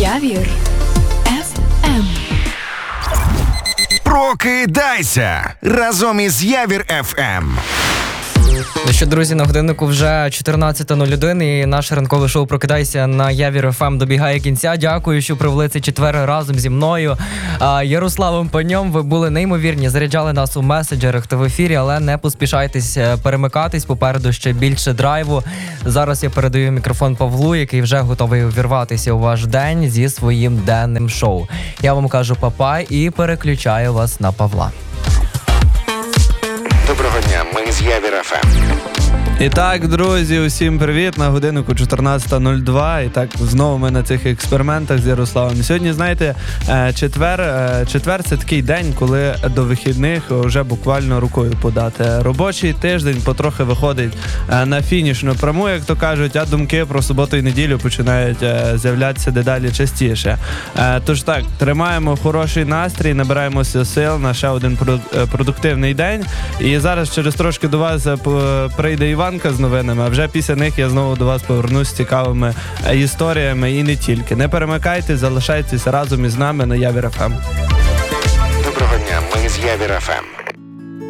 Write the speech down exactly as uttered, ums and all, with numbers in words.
Явір еф ем. Прокидайся разом із Явір еф ем. Ну що, друзі, на годиннику вже чотирнадцята нуль один і наше ранкове шоу «Прокидайся» на Явір еф ем добігає кінця. Дякую, що провели цей четвер разом зі мною. А, Ярославом Паньом. Ви були неймовірні, заряджали нас у меседжерах та в ефірі, але не поспішайтесь перемикатись, попереду ще більше драйву. Зараз я передаю мікрофон Павлу, який вже готовий увірватися у ваш день зі своїм денним шоу. Я вам кажу па-па і переключаю вас на Павла. Доброго дня, ми з Явір еф ем. І так, друзі, усім привіт, на годиннику чотирнадцята нуль два. І так, знову ми на цих експериментах з Ярославом. Сьогодні, знаєте, четвер, четвер – це такий день, коли до вихідних вже буквально рукою подати. Робочий тиждень потрохи виходить на фінішну пряму, як то кажуть, а думки про суботу і неділю починають з'являтися дедалі частіше. Тож так, тримаємо хороший настрій, набираємося сил на ще один продуктивний день. І зараз через трошки до вас прийде Іван з новинами, а вже після них я знову до вас повернусь з цікавими історіями і не тільки. Не перемикайте, залишайтеся разом із нами на Явір еф ем. Доброго дня, ми з Явір еф ем.